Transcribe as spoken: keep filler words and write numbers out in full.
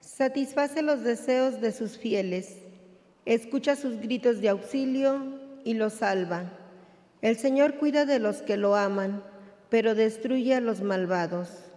Satisface los deseos de sus fieles, escucha sus gritos de auxilio y los salva. El Señor cuida de los que lo aman, pero destruye a los malvados.